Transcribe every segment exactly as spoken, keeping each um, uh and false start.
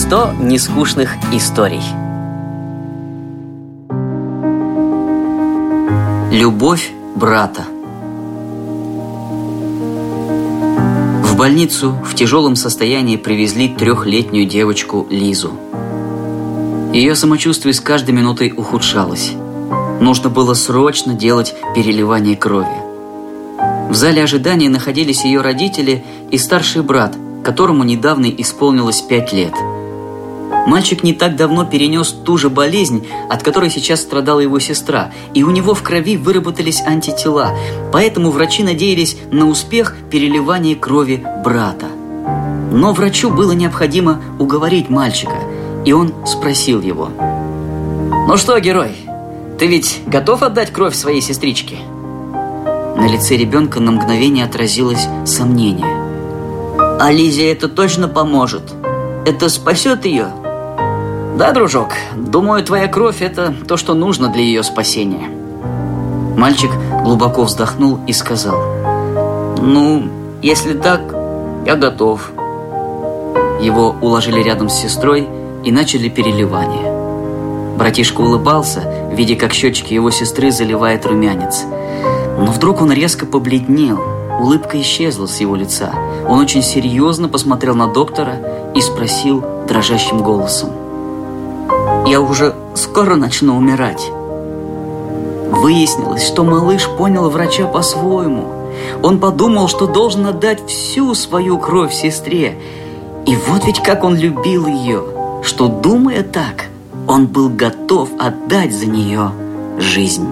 сто нескучных историй. Любовь брата. В больницу в тяжелом состоянии привезли трехлетнюю девочку Лизу. Ее самочувствие с каждой минутой ухудшалось. Нужно было срочно делать переливание крови. В зале ожидания находились ее родители и старший брат, которому недавно исполнилось пять лет. Мальчик не так давно перенес ту же болезнь, от которой сейчас страдала его сестра, и у него в крови выработались антитела, поэтому врачи надеялись на успех переливания крови брата. Но врачу было необходимо уговорить мальчика, и он спросил его: «Ну что, герой, ты ведь готов отдать кровь своей сестричке?» На лице ребенка на мгновение отразилось сомнение. «А Лизе это точно поможет? Это спасет ее?» «Да, дружок, думаю, твоя кровь – это то, что нужно для ее спасения». Мальчик глубоко вздохнул и сказал: «Ну, если так, я готов». Его уложили рядом с сестрой и начали переливание. Братишка улыбался, видя, как щечки его сестры заливает румянец. Но вдруг он резко побледнел, улыбка исчезла с его лица. Он очень серьезно посмотрел на доктора и спросил дрожащим голосом: «Я уже скоро начну умирать». Выяснилось, что малыш понял врача по-своему. Он подумал, что должен отдать всю свою кровь сестре. И вот ведь как он любил ее, что, думая так, он был готов отдать за нее жизнь.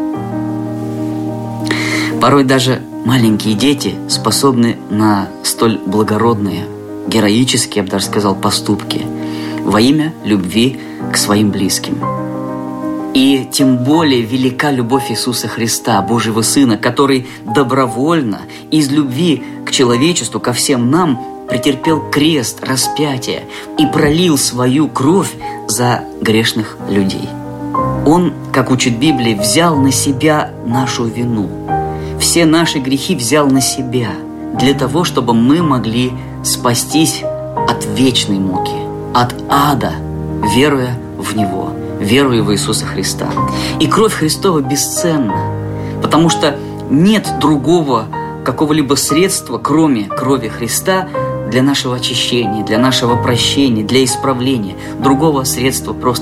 Порой даже маленькие дети способны на столь благородные, героические, я бы даже сказал, поступки во имя любви к своим близким. И тем более велика любовь Иисуса Христа, Божьего Сына, который добровольно, из любви к человечеству, ко всем нам, претерпел крест, распятие и пролил свою кровь за грешных людей. Он, как учит Библия, взял на себя нашу вину. Все наши грехи взял на себя для того, чтобы мы могли спастись от вечной муки, от ада, веруя в Него, веруя в Иисуса Христа. И кровь Христова бесценна, потому что нет другого какого-либо средства, кроме крови Христа, для нашего очищения, для нашего прощения, для исправления. Другого средства просто